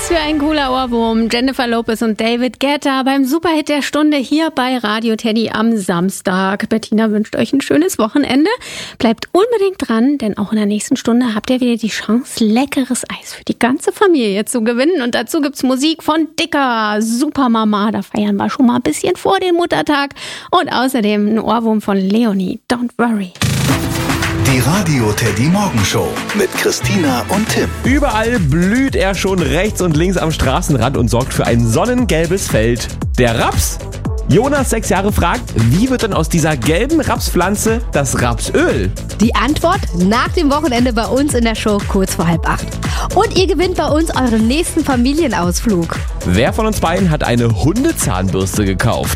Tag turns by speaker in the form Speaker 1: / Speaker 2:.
Speaker 1: für ein cooler Ohrwurm. Jennifer Lopez und David Guetta beim Superhit der Stunde hier bei Radio Teddy am Samstag. Bettina wünscht euch ein schönes Wochenende. Bleibt unbedingt dran, denn auch in der nächsten Stunde habt ihr wieder die Chance, leckeres Eis für die ganze Familie zu gewinnen. Und dazu gibt's Musik von Dicker, Supermama. Da feiern wir schon mal ein bisschen vor dem Muttertag. Und außerdem ein Ohrwurm von Leonie. Don't worry.
Speaker 2: Die Radio Teddy Morgenshow mit Christina und Tim.
Speaker 3: Überall blüht er schon rechts und links am Straßenrand und sorgt für ein sonnengelbes Feld. Der Raps? Jonas, 6 Jahre, fragt, wie wird denn aus dieser gelben Rapspflanze das Rapsöl?
Speaker 4: Die Antwort nach dem Wochenende bei uns in der Show kurz vor 7:30. Und ihr gewinnt bei uns euren nächsten Familienausflug.
Speaker 3: Wer von uns beiden hat eine Hundezahnbürste gekauft?